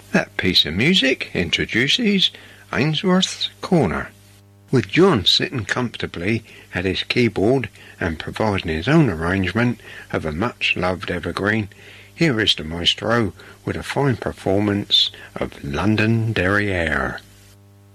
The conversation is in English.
That piece of music introduces Ainsworth's Corner. With John sitting comfortably at his keyboard and providing his own arrangement of a much-loved evergreen, here is the maestro with a fine performance of London Derriere.